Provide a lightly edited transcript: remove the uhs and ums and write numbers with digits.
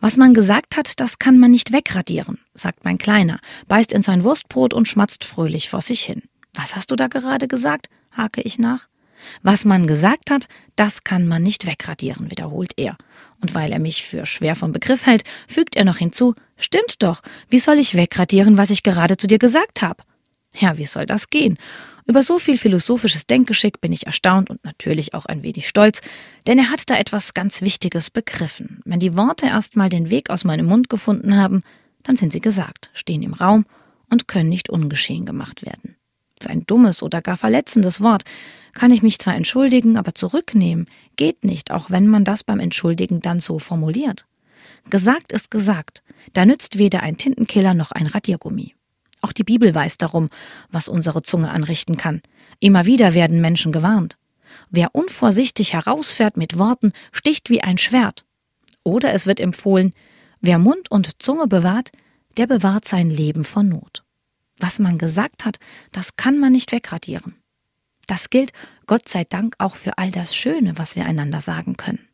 Was man gesagt hat, das kann man nicht wegradieren, sagt mein Kleiner, beißt in sein Wurstbrot und schmatzt fröhlich vor sich hin. Was hast du da gerade gesagt? Hake ich nach. Was man gesagt hat, das kann man nicht wegradieren, wiederholt er. Und weil er mich für schwer vom Begriff hält, fügt er noch hinzu, stimmt doch, wie soll ich wegradieren, was ich gerade zu dir gesagt habe? Ja, wie soll das gehen? Über so viel philosophisches Denkgeschick bin ich erstaunt und natürlich auch ein wenig stolz, denn er hat da etwas ganz Wichtiges begriffen. Wenn die Worte erst mal den Weg aus meinem Mund gefunden haben, dann sind sie gesagt, stehen im Raum und können nicht ungeschehen gemacht werden. Für ein dummes oder gar verletzendes Wort kann ich mich zwar entschuldigen, aber zurücknehmen geht nicht, auch wenn man das beim Entschuldigen dann so formuliert. Gesagt ist gesagt, da nützt weder ein Tintenkiller noch ein Radiergummi. Auch die Bibel weiß darum, was unsere Zunge anrichten kann. Immer wieder werden Menschen gewarnt. Wer unvorsichtig herausfährt mit Worten, sticht wie ein Schwert. Oder es wird empfohlen, wer Mund und Zunge bewahrt, der bewahrt sein Leben vor Not. Was man gesagt hat, das kann man nicht wegradieren. Das gilt, Gott sei Dank, auch für all das Schöne, was wir einander sagen können.